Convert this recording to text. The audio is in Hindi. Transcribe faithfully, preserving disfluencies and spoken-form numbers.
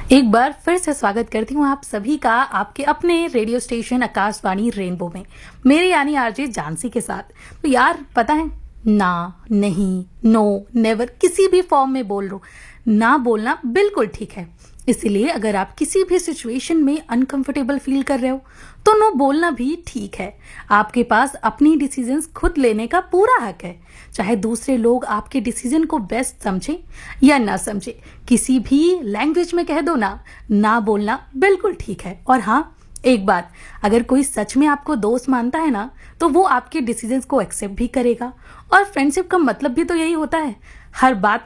एक बार फिर से स्वागत करती हूँ आप सभी का आपके अपने रेडियो स्टेशन आकाशवाणी रेनबो में, मेरे यानी आरजे जानसी के साथ। तो यार पता है, ना, नहीं, नो, नेवर किसी भी फॉर्म में बोल लो, ना बोलना बिल्कुल ठीक है। इसीलिए अगर आप किसी भी सिचुएशन में अनकंफर्टेबल फील कर रहे हो तो नो बोलना भी ठीक है। आपके पास अपनी डिसीजंस खुद लेने का पूरा हक है, चाहे दूसरे लोग आपके डिसीजन को बेस्ट समझे या ना समझे। किसी भी लैंग्वेज में कह दो ना, ना बोलना बिल्कुल ठीक है। और हाँ, एक बात, अगर कोई सच में आपको दोस्त मानता है ना, तो वो आपके डिसीजंस को एक्सेप्ट भी करेगा। और फ्रेंडशिप का मतलब भी तो यही होता है, हर बात